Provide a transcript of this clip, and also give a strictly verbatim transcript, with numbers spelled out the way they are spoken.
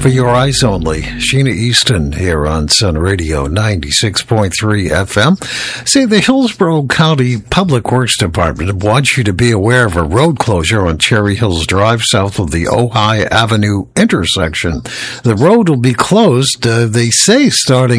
For your eyes only, Sheena Easton here on Sun Radio ninety-six point three F M. Say the Hillsborough County Public Works Department wants you to be aware of a road closure on Cherry Hills Drive south of the Ojai Avenue intersection. The road will be closed, uh, they say, starting